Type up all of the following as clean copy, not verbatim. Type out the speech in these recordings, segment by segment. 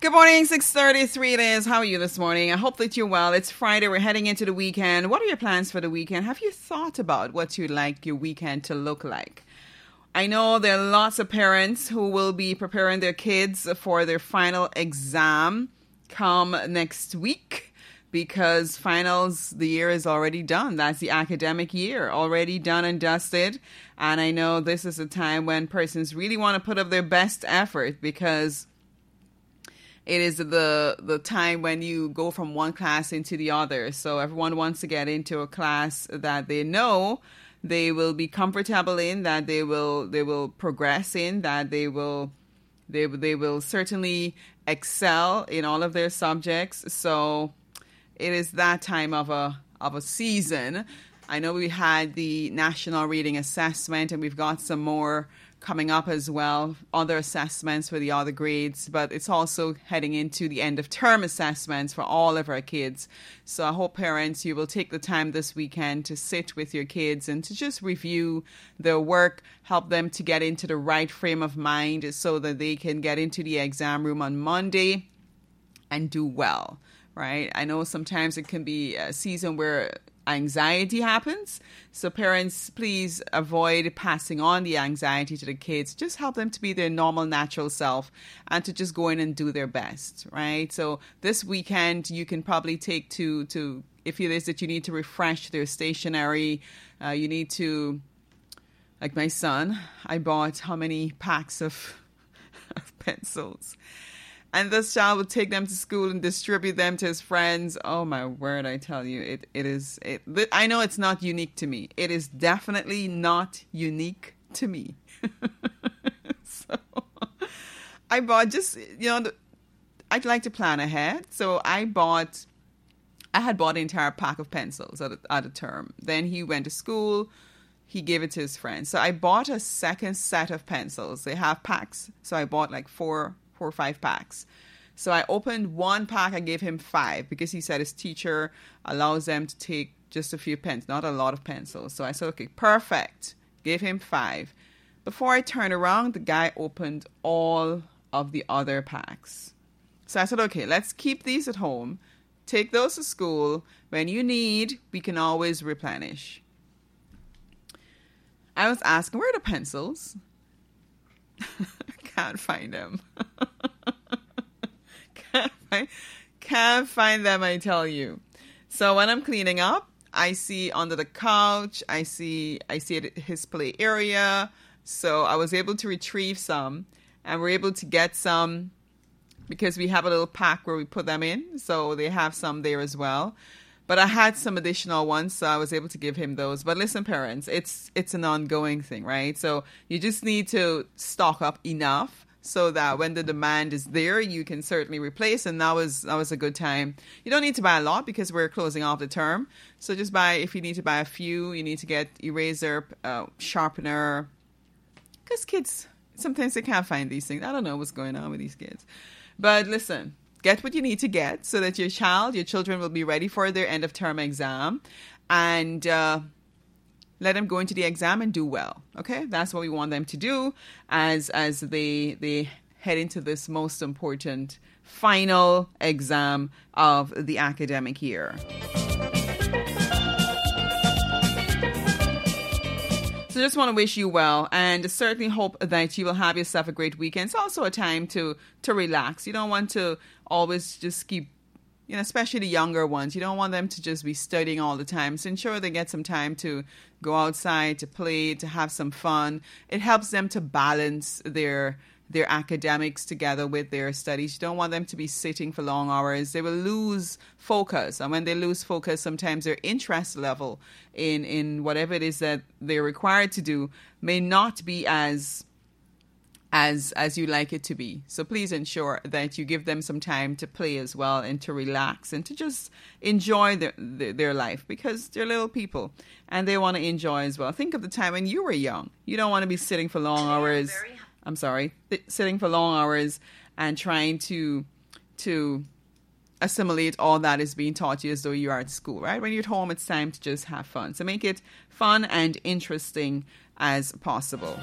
Good morning, 6:33 it is. How are you this morning? I hope that you're well. It's Friday. We're heading into the weekend. What are your plans for the weekend? Have you thought about what you'd like your weekend to look like? I know there are lots of parents who will be preparing their kids for their final exam come next week because finals, the year is already done. That's the academic year, already done and dusted. And I know this is a time when persons really want to put up their best effort because it is the time when you go from one class into the other. So everyone wants to get into a class that they know they will be comfortable in, that they will progress in, that they will certainly excel in all of their subjects. So it is that time of a season. I know we had the National Reading Assessment, and we've got some more coming up as well, other assessments for the other grades, but it's also heading into the end of term assessments for all of our kids. So I hope parents, you will take the time this weekend to sit with your kids and to just review their work, help them to get into the right frame of mind so that they can get into the exam room on Monday and do well, right? I know sometimes it can be a season where anxiety happens. So parents, please avoid passing on the anxiety to the kids. Just help them to be their normal, natural self and to just go in and do their best, right? So this weekend, you can probably take to if it is that you need to refresh their stationery, you need to, like my son, I bought how many packs of pencils? And this child would take them to school and distribute them to his friends. Oh, my word, I tell you, I know it's not unique to me. It is definitely not unique to me. So I bought I'd like to plan ahead. So I had bought an entire pack of pencils at a term. Then he went to school. He gave it to his friends. So I bought a second set of pencils. They have packs. So I bought like four or five packs. So I opened one pack. I gave him 5 because he said his teacher allows them to take just a few pens, not a lot of pencils. So I said, okay, perfect. Gave him 5. Before I turned around, the guy opened all of the other packs. So I said, okay, let's keep these at home. Take those to school. When you need, we can always replenish. I was asking, where are the pencils? Can't find them. Can't find them, I tell you. So when I'm cleaning up, I see under the couch, I see his play area. So I was able to retrieve some, and we're able to get some because we have a little pack where we put them in. So they have some there as well. But I had some additional ones, so I was able to give him those. But listen, parents, it's an ongoing thing, right? So you just need to stock up enough so that when the demand is there, you can certainly replace. And that was a good time. You don't need to buy a lot because we're closing off the term. So just if you need to buy a few, you need to get eraser, sharpener. Because kids, sometimes they can't find these things. I don't know what's going on with these kids. But listen, get what you need to get so that your children will be ready for their end of term exam, and let them go into the exam and do well. Okay, that's what we want them to do as they head into this most important final exam of the academic year. So just want to wish you well, and certainly hope that you will have yourself a great weekend. It's also a time to relax. You don't want to always just keep, especially the younger ones, you don't want them to just be studying all the time. So ensure they get some time to go outside, to play, to have some fun. It helps them to balance their academics together with their studies. You don't want them to be sitting for long hours. They will lose focus. And when they lose focus, sometimes their interest level in whatever it is that they're required to do may not be as you like it to be. So please ensure that you give them some time to play as well and to relax and to just enjoy their life, because they're little people and they want to enjoy as well. Think of the time when you were young. You don't want to be sitting for long hours. Sitting for long hours and trying to assimilate all that is being taught you as though you are at school, right? When you're at home, it's time to just have fun. So make it fun and interesting as possible.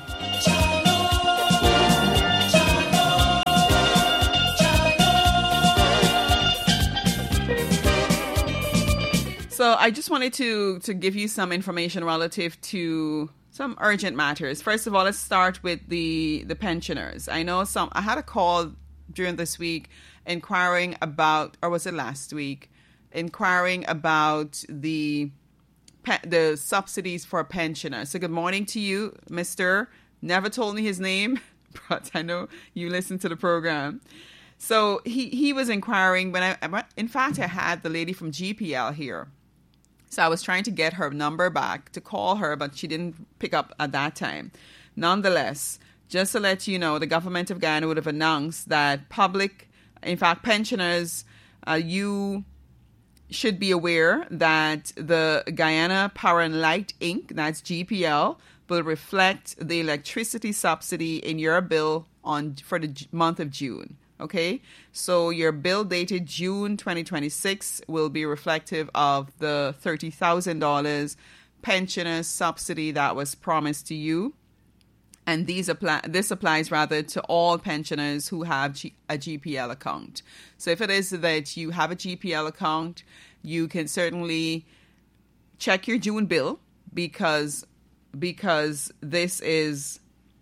So I just wanted to give you some information relative to some urgent matters. First of all, let's start with the pensioners. I had a call during this week inquiring about, or was it last week, inquiring about the subsidies for pensioners. So good morning to you, Mr. Never told me his name, but I know you listen to the program. So he was inquiring when in fact, I had the lady from GPL here. So I was trying to get her number back to call her, but she didn't pick up at that time. Nonetheless, just to let you know, the government of Guyana would have announced that pensioners, you should be aware that the Guyana Power and Light Inc., that's GPL, will reflect the electricity subsidy in your bill for the month of June. Okay, so your bill dated June 2026 will be reflective of the $30,000 pensioner subsidy that was promised to you. And this applies rather to all pensioners who have a GPL account. So if it is that you have a GPL account, you can certainly check your June bill because this is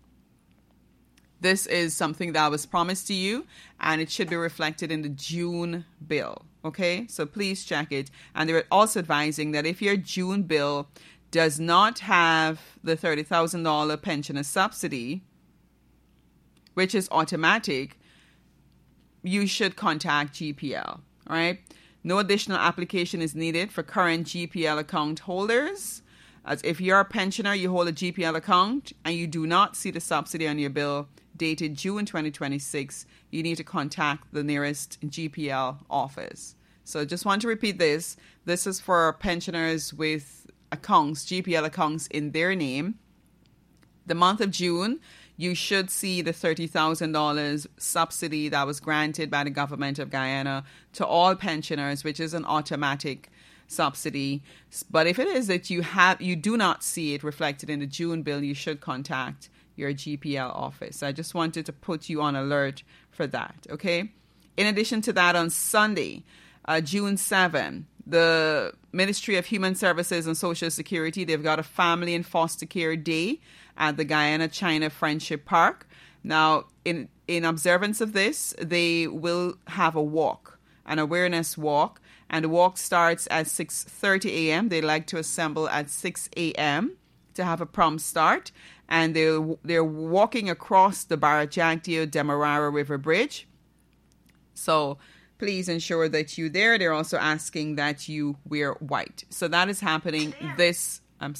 something that was promised to you, and it should be reflected in the June bill. Okay, so please check it. And they're also advising that if your June bill does not have the $30,000 pensioner subsidy, which is automatic, you should contact GPL. All right. No additional application is needed for current GPL account holders. As if you're a pensioner, you hold a GPL account, and you do not see the subsidy on your bill dated June 2026, you need to contact the nearest GPL office. So just want to repeat this. This is for pensioners with accounts, GPL accounts in their name. The month of June, you should see the $30,000 subsidy that was granted by the government of Guyana to all pensioners, which is an automatic subsidy. But if it is that you do not see it reflected in the June bill, you should contact your GPL office. I just wanted to put you on alert for that, okay? In addition to that, on Sunday, June 7, the Ministry of Human Services and Social Security, they've got a family and foster care day at the Guyana-China Friendship Park. Now, in observance of this, they will have a walk, an awareness walk, and the walk starts at 6:30 a.m. They like to assemble at 6 a.m. to have a prompt start, and they're walking across the Barajagdio Demerara River Bridge. So please ensure that you're there. They're also asking that you wear white. So that is happening this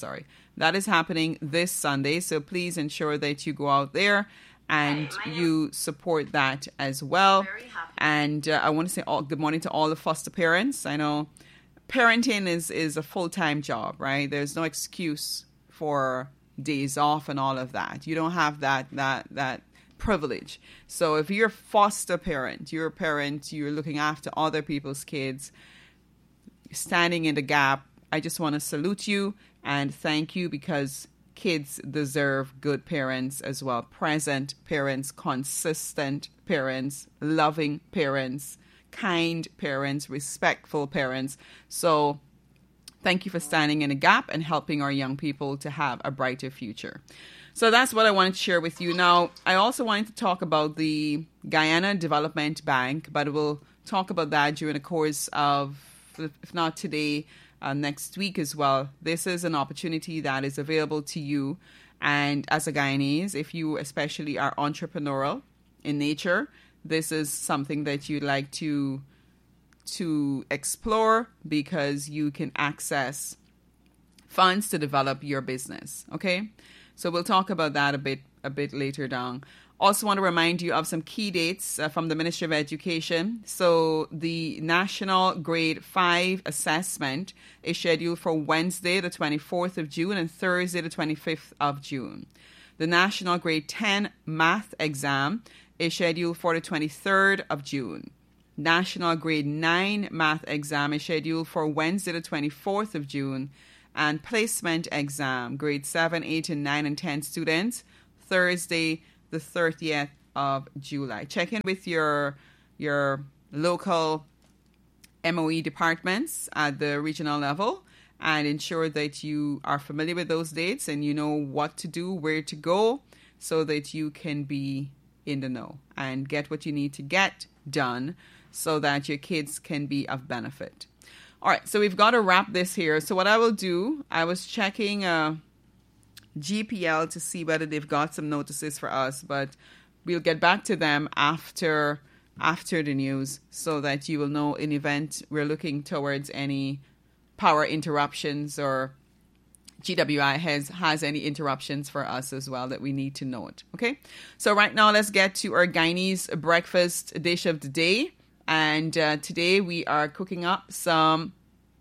Sunday. So please ensure that you go out there and you support that as well. And I want to say good morning to all the foster parents. I know parenting is a full-time job, right? There's no excuse for days off and all of that. You don't have that privilege. So if you're a foster parent, you're a parent, you're looking after other people's kids, standing in the gap, I just want to salute you and thank you, because kids deserve good parents as well. Present parents, consistent parents, loving parents, kind parents, respectful parents. So thank you for standing in a gap and helping our young people to have a brighter future. So that's what I wanted to share with you. Now, I also wanted to talk about the Guyana Development Bank, but we'll talk about that during the course of, if not today, next week as well. This is an opportunity that is available to you. And as a Guyanese, if you especially are entrepreneurial in nature, this is something that you'd like to explore, because you can access funds to develop your business. Okay, so we'll talk about that a bit later down. Also want to remind you of some key dates from the Ministry of Education. So the National Grade 5 assessment is scheduled for Wednesday, the 24th of June, and Thursday, the 25th of June. The National Grade 10 math exam is scheduled for the 23rd of June. National Grade 9 math exam is scheduled for Wednesday, the 24th of June. And placement exam, grade 7, 8, and 9, and 10 students, Thursday, the 30th of July. Check in with your local MOE departments at the regional level and ensure that you are familiar with those dates and you know what to do, where to go, so that you can be in the know and get what you need to get done so that your kids can be of benefit. All right, so we've got to wrap this here. So what I will do, I was checking GPL to see whether they've got some notices for us, but we'll get back to them after the news so that you will know in event we're looking towards any power interruptions or GWI has any interruptions for us as well that we need to note. Okay, so right now let's get to our Guyanese breakfast dish of the day. And today we are cooking up some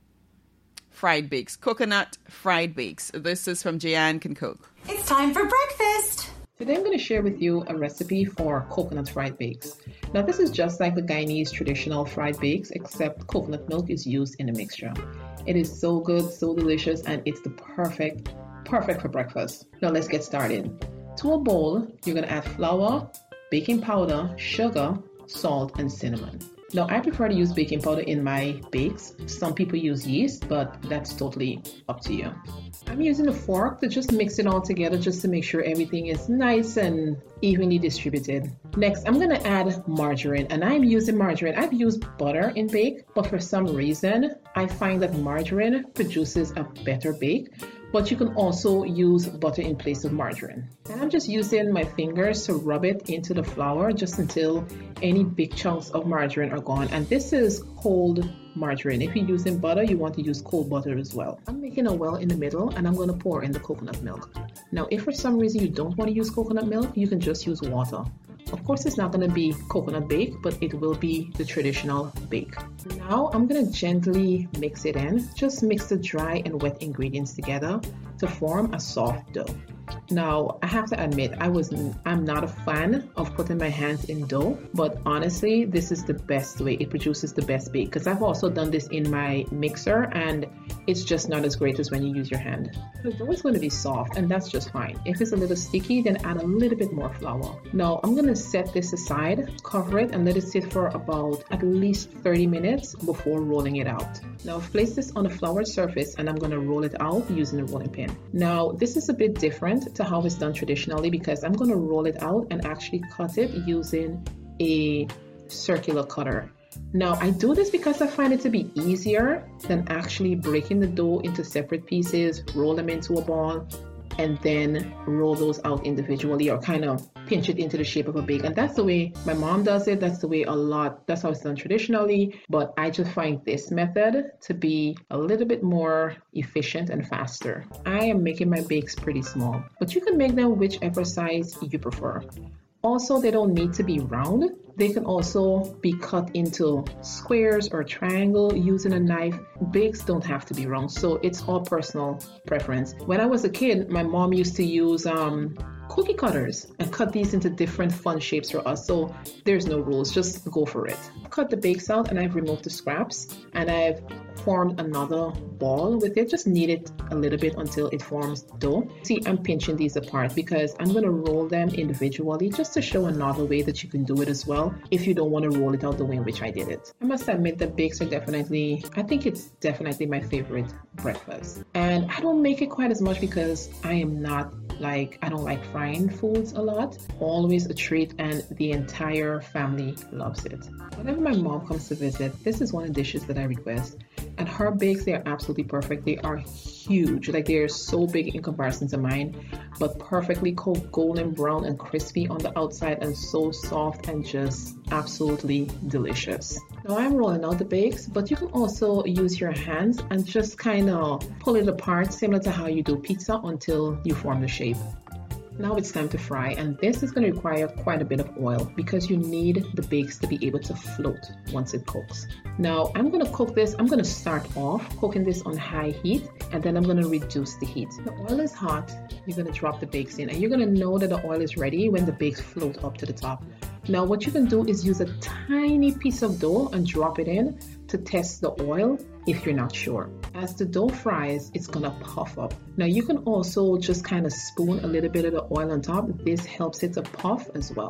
fried bakes, coconut fried bakes. This is from Jayan Can Cook. It's time for breakfast. Today I'm going to share with you a recipe for coconut fried bakes. Now this is just like the Guyanese traditional fried bakes, except coconut milk is used in the mixture. It is so good, so delicious, and it's the perfect for breakfast. Now let's get started. To a bowl, you're going to add flour, baking powder, sugar, salt, and cinnamon. Now, I prefer to use baking powder in my bakes. Some people use yeast, but that's totally up to you. I'm using a fork to just mix it all together just to make sure everything is nice and evenly distributed. Next, I'm going to add margarine, and I'm using margarine. I've used butter in bake, but for some reason, I find that margarine produces a better bake. But you can also use butter in place of margarine. And I'm just using my fingers to rub it into the flour just until any big chunks of margarine are gone. And this is cold margarine. If you're using butter, you want to use cold butter as well. I'm making a well in the middle and I'm going to pour in the coconut milk. Now, if for some reason you don't want to use coconut milk, you can just use water. Of course, it's not going to be coconut bake, but it will be the traditional bake. Now, I'm going to gently mix it in. Just mix the dry and wet ingredients together to form a soft dough. Now, I have to admit, I'm not a fan of putting my hands in dough, but honestly, this is the best way. It produces the best bake because I've also done this in my mixer and it's just not as great as when you use your hand. The dough is going to be soft and that's just fine. If it's a little sticky, then add a little bit more flour. Now, I'm going to set this aside, cover it, and let it sit for about at least 30 minutes before rolling it out. Now, I've placed this on a floured surface and I'm going to roll it out using a rolling pin. Now, this is a bit different to how it's done traditionally because I'm going to roll it out and actually cut it using a circular cutter. Now, I do this because I find it to be easier than actually breaking the dough into separate pieces, roll them into a ball, and then roll those out individually or kind of pinch it into the shape of a bake. And that's the way my mom does it. That's how it's done traditionally. But I just find this method to be a little bit more efficient and faster. I am making my bakes pretty small, but you can make them whichever size you prefer. Also, they don't need to be round. They can also be cut into squares or triangle using a knife. Bakes don't have to be round, so it's all personal preference. When I was a kid, my mom used to use cookie cutters and cut these into different fun shapes for us. So there's no rules, just go for it. Cut the bakes out and I've removed the scraps and I've formed another ball with it. Just knead it a little bit until it forms dough. See, I'm pinching these apart because I'm going to roll them individually just to show another way that you can do it as well if you don't want to roll it out the way in which I did it. I must admit that bakes are I think it's definitely my favorite breakfast. And I don't make it quite as much because I don't like frying foods a lot. Always a treat and the entire family loves it. Whenever my mom comes to visit, this is one of the dishes that I request. And her bakes, they are absolutely perfect. They are huge. Like they are so big in comparison to mine, but perfectly cooked, golden brown and crispy on the outside and so soft and just absolutely delicious. Now I'm rolling out the bakes, but you can also use your hands and just kind of pull it apart similar to how you do pizza until you form the shape. Now it's time to fry, and this is going to require quite a bit of oil because you need the bakes to be able to float once it cooks. Now I'm going to cook this. I'm going to start off cooking this on high heat and then I'm going to reduce the heat. The oil is hot. You're going to drop the bakes in and you're going to know that the oil is ready when the bakes float up to the top. Now what you can do is use a tiny piece of dough and drop it in to test the oil if you're not sure. As the dough fries, it's gonna puff up. Now you can also just kind of spoon a little bit of the oil on top. This helps it to puff as well.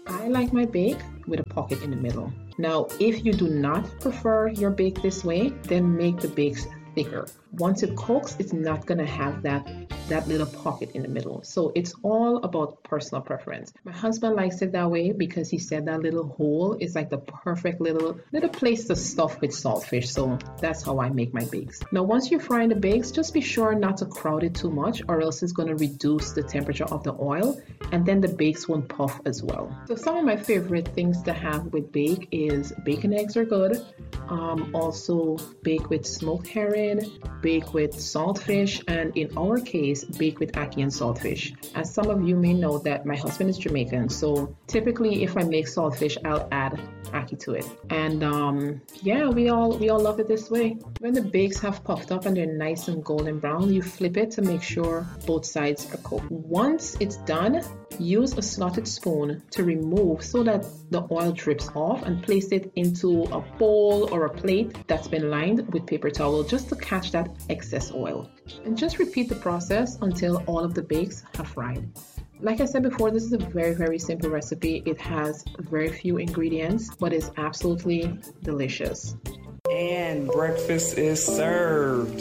I like my bake with a pocket in the middle. Now, if you do not prefer your bake this way, then make the bakes thicker. Once it cooks, it's not going to have that little pocket in the middle. So it's all about personal preference. My husband likes it that way because he said that little hole is like the perfect little place to stuff with saltfish. So that's how I make my bakes. Now, once you're frying the bakes, just be sure not to crowd it too much, or else it's going to reduce the temperature of the oil, and then the bakes won't puff as well. So some of my favorite things to have with bake is bacon eggs are good. Also bake with smoked herring, bake with saltfish, and in our case, bake with ackee and saltfish. As some of you may know that my husband is Jamaican, so typically if I make saltfish, I'll add ackee to it. And yeah, we all love it this way. When the bakes have puffed up and they're nice and golden brown, you flip it to make sure both sides are cooked. Once it's done, use a slotted spoon to remove so that the oil drips off, and place it into a bowl or a plate that's been lined with paper towel just to catch that excess oil. And just repeat the process until all of the bakes have fried. Like I said before, this is a very, very simple recipe. It has very few ingredients, but it's absolutely delicious. And breakfast is served.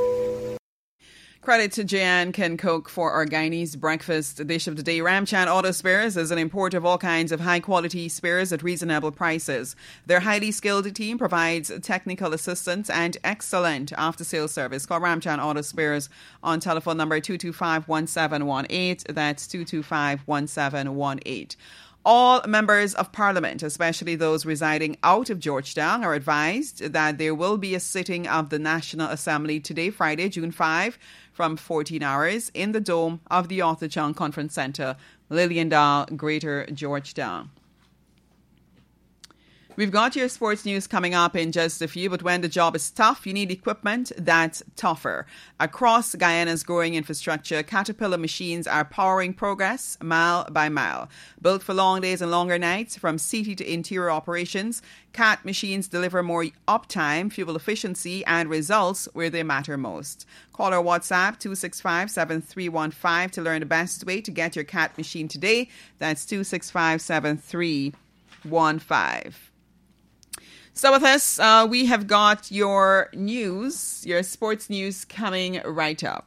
Credit to Jan Can Cook for our Guyanese breakfast dish of the day. Ramchan Auto Spares is an importer of all kinds of high-quality spares at reasonable prices. Their highly skilled team provides technical assistance and excellent after-sales service. Call Ramchan Auto Spares on telephone number 225-1718. That's 225-1718. All members of Parliament, especially those residing out of Georgetown, are advised that there will be a sitting of the National Assembly today, Friday, June 5, from 14 hours in the dome of the Arthur Chung Conference Centre, Lilliandale, Greater Georgetown. We've got your sports news coming up in just a few, but when the job is tough, you need equipment that's tougher. Across Guyana's growing infrastructure, Caterpillar machines are powering progress mile by mile. Built for long days and longer nights, from city to interior operations, CAT machines deliver more uptime, fuel efficiency, and results where they matter most. Call or WhatsApp 265-7315 to learn the best way to get your CAT machine today. That's 265-7315. So with us, we have got your news, your sports news coming right up.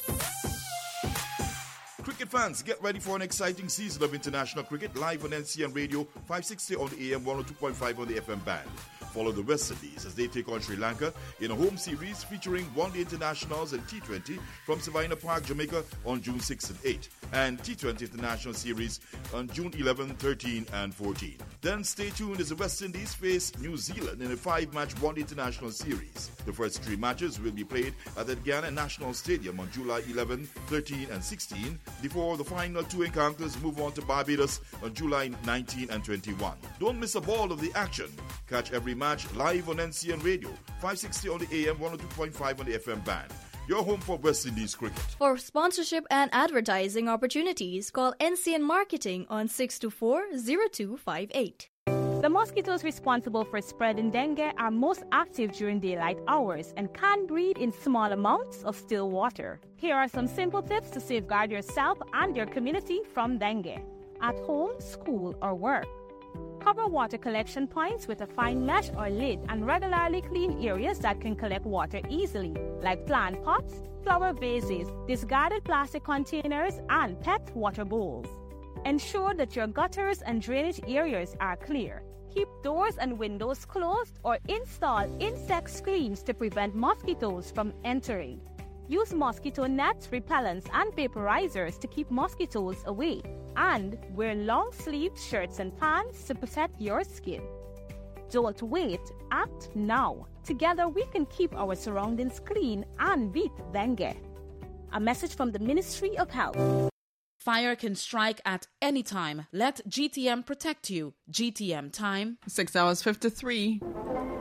Cricket fans, get ready for an exciting season of international cricket live on NCN Radio 560 on the AM, 102.5 on the FM band. Follow the West Indies as they take on Sri Lanka in a home series featuring one-day internationals and T20 from Savannah Park, Jamaica on June 6 and 8, and T20 International Series on June 11, 13 and 14. Then stay tuned as the West Indies face New Zealand in a 5-match one-day international series. The first 3 matches will be played at the Guyana National Stadium on July 11, 13 and 16, before the final 2 encounters move on to Barbados on July 19 and 21. Don't miss a ball of the action. Catch every match live on NCN Radio, 560 on the AM, 102.5 on the FM band. Your home for West Indies cricket. For sponsorship and advertising opportunities, call NCN Marketing on 624-0258. The mosquitoes responsible for spreading dengue are most active during daylight hours and can breed in small amounts of still water. Here are some simple tips to safeguard yourself and your community from dengue at home, school, or work. Cover water collection points with a fine mesh or lid and regularly clean areas that can collect water easily, like plant pots, flower vases, discarded plastic containers, and pet water bowls. Ensure that your gutters and drainage areas are clear. Keep doors and windows closed or install insect screens to prevent mosquitoes from entering. Use mosquito nets, repellents, and vaporizers to keep mosquitoes away. And wear long-sleeved shirts and pants to protect your skin. Don't wait, act now. Together we can keep our surroundings clean and beat dengue. A message from the Ministry of Health. Fire can strike at any time. Let GTM protect you. GTM time. 6 hours 53.